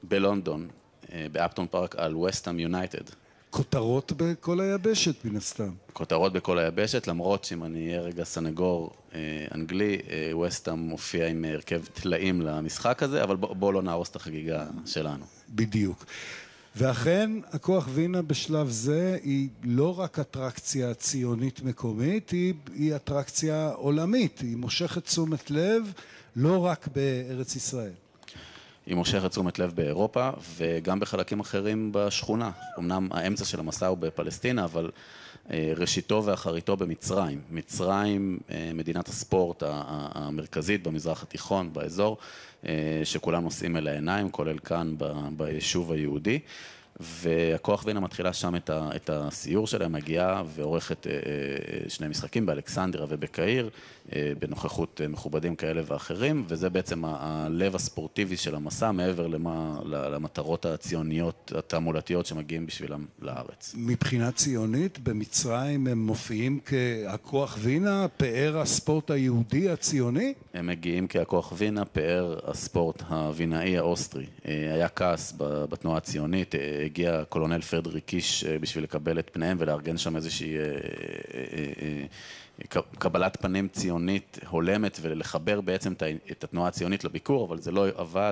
בלונדון, באפטון פארק, על וסטהאם יונייטד. כותרות בכל היבשת, מן הסתם. כותרות בכל היבשת, למרות שאם אני אהיה רגע סנגור אנגלי, וסטהאם מופיע עם הרכב תלאים למשחק הזה, אבל בואו לא נהרוס את החגיגה שלנו. בדיוק. ואכן, הכוח וינה בשלב זה היא לא רק אטרקציה ציונית מקומית, היא אטרקציה עולמית, היא מושכת תשומת לב לא רק בארץ ישראל. היא מושכת תשומת לב באירופה וגם בחלקים אחרים בשכונה. אמנם האמצע של המסע הוא בפלסטינה, אבל ראשיתו ואחריתו במצרים. מצרים, מדינת הספורט המרכזית במזרח התיכון, באזור, שכולם נושאים אל העיניים, כולל כאן ביישוב היהודי. והכוח וינה מתחילה שם את הסיור שלהם, מגיעה ועורכת שני משחקים באלכסנדריה ובקהיר, בנוכחות מכובדים כאלה ואחרים, וזה בעצם הלב הספורטיבי של המסע, מעבר למטרות הציוניות, התעמולתיות שמגיעים בשבילם לארץ. מבחינה ציונית, במצרים הם מופיעים כהכוח וינה, פאר הספורט היהודי הציוני? הם מגיעים כהכוח וינה, פאר הספורט הוינאי האוסטרי. היה כעס בתנועה הציונית, הגיע קולונל פרדריק קיש בשביל לקבל את פניהם ולארגן שם איזושהי קבלת פנים ציונית הולמת ולחבר בעצם את התנועה הציונית לביקור, אבל זה לא עבד,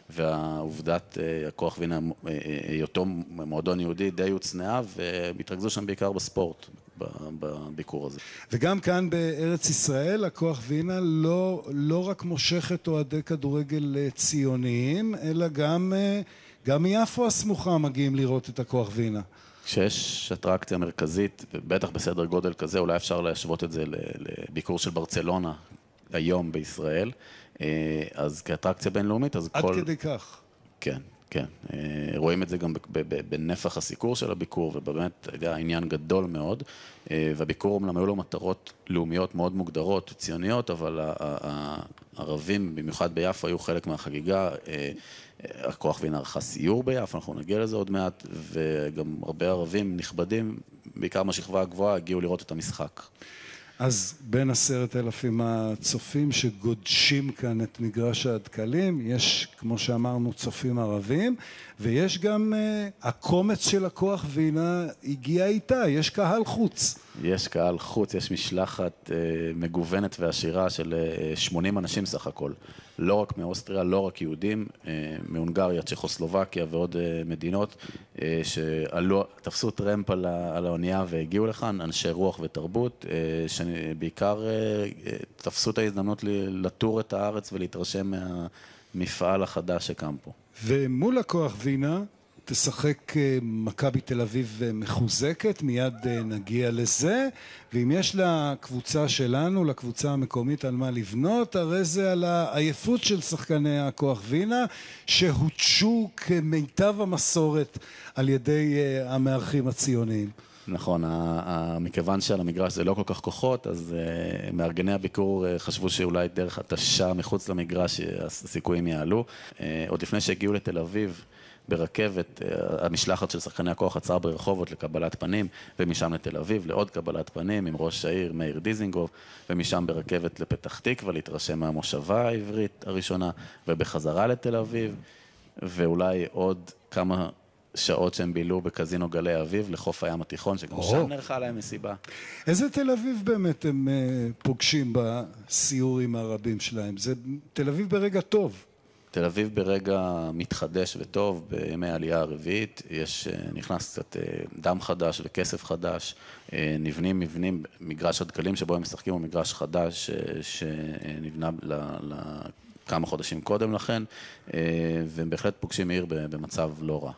והעובדת הכוח וינה, היותו מועדון יהודי די הוצנעה, והתרכזו שם בעיקר בספורט, בביקור הזה. וגם כאן בארץ ישראל, הכוח וינה לא רק מושכת אוהדי כדורגל ציוניים, אלא גם מיפו הסמוכה מגיעים לראות את הכוח וינה. כשיש אטרקציה מרכזית, ובטח בסדר גודל כזה, אולי אפשר להשוות את זה לביקור של ברצלונה היום בישראל, אז כאטרקציה בינלאומית, אז עד כדי כך. כן, כן. רואים את זה גם בנפח הסיקור של הביקור, ובאמת היה עניין גדול מאוד, והביקור אומנם היו לו מטרות לאומיות מאוד מוגדרות, ציוניות, אבל הערבים, במיוחד ביפו, היו חלק מהחגיגה. הכוח וינה ערכה סיור ביפו, אנחנו נגיע לזה עוד מעט, וגם הרבה ערבים נכבדים, בעיקר מהשכבה הגבוהה, הגיעו לראות את המשחק. אז בין 10,000 הצופים שגודשים כאן את מגרש הדקלים, יש, כמו שאמרנו, צופים ערבים, ויש גם הקומץ של הכוח וינה הגיע איתה, יש קהל חוץ. יש קהל חוץ, יש משלחת מגוונת ועשירה של 80 אנשים סך הכל. לא רק מאוסטריה, לא רק יהודים, מהונגריה, צ'כוסלובקיה ועוד מדינות שעלו, תפסו טרמפ על האונייה והגיעו לכאן, אנשי רוח ותרבות, שבעיקר תפסו את ההזדמנות לטור את הארץ ולהתרשם מהמפעל החדש שקם פה. ומול הכוח וינה תשחק מכבי תל אביב מחוזקת, מיד נגיע לזה, ואם יש לקבוצה שלנו, לקבוצה המקומית על מה לבנות, הרי זה על העייפות של שחקני הכוח וינה, שהותשו כמיטב המסורת על ידי המארחים הציוניים. נכון, מכיוון שעל המגרש זה לא כל כך כוחות, אז מארגני הביקור חשבו שאולי דרך התשה מחוץ למגרש הסיכויים יעלו. עוד לפני שהגיעו לתל אביב, ברכבת, המשלחת של שחקני הכוח עצרה ברחובות לקבלת פנים, ומשם לתל אביב לעוד קבלת פנים עם ראש העיר מאיר דיזינגוף, ומשם ברכבת לפתח תקווה להתרשם מהמושבה העברית הראשונה, ובחזרה לתל אביב, ואולי עוד כמה שעות שהם בילו בקזינו גלי אביב לחוף הים התיכון, שגם שם נערכה להם מסיבה. איזה תל אביב באמת הם פוגשים בסיורים הרבים שלהם? זה תל אביב ברגע טוב. תל אביב ברגע מתחדש וטוב, בימי העלייה הרביעית, נכנס קצת דם חדש וכסף חדש, נבנים מבנים, מגרש הדקלים שבו הם משחקים הוא מגרש חדש שנבנה כמה חודשים קודם לכן, והם בהחלט פוגשים עיר במצב לא רע.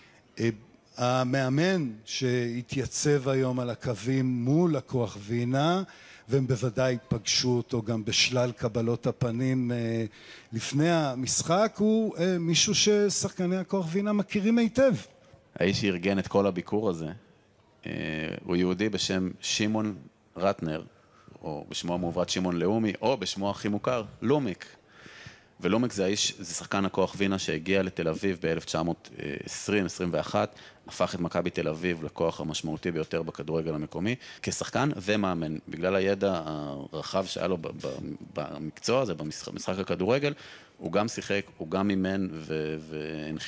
המאמן שהתייצב היום על הקווים מול הכוח וינה, והם בוודאי פגשו אותו גם בשלל קבלות הפנים לפני המשחק, הוא מישהו ששחקני הכוח וינה מכירים היטב. האיש שארגן את כל הביקור הזה, הוא יהודי בשם שמעון רטנר, או בשמו המעוברת שמעון לאומי, או בשמו הכי מוכר, לומיק. ולומיק זה שחקן הכוח וינה שהגיע לתל אביב ב-1920-21, הפך את מכבי תל אביב לכוח המשמעותי ביותר בכדורגל המקומי, כשחקן ומאמן. בגלל הידע הרחב שהיה לו במקצוע הזה, במשחק הכדורגל, הוא גם שיחק, הוא גם אימן והנחיל